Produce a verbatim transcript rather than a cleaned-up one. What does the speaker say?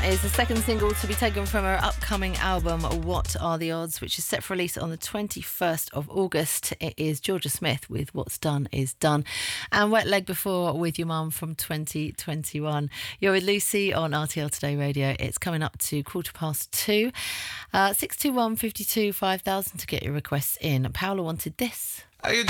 Is the second single to be taken from her upcoming album What Are the Odds, which is set for release on the twenty-first of August. It is Georgia Smith with What's Done Is Done, and Wet Leg before with Your Mum from twenty twenty-one. You're with Lucy on R T L Today Radio. It's coming up to quarter past two. Uh, six two one, five two, five thousand to get your requests in. Paola wanted this. How you